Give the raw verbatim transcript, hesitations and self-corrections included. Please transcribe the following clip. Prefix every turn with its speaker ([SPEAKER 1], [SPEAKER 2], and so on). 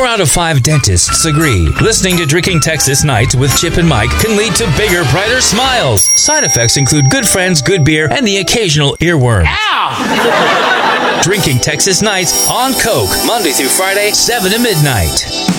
[SPEAKER 1] Four out of five dentists agree. Listening to Drinking Texas Nights with Chip and Mike can lead to bigger, brighter smiles. Side effects include good friends, good beer, and the occasional earworm. Ow! Drinking Texas Nights on Coke, Monday through Friday, seven to midnight.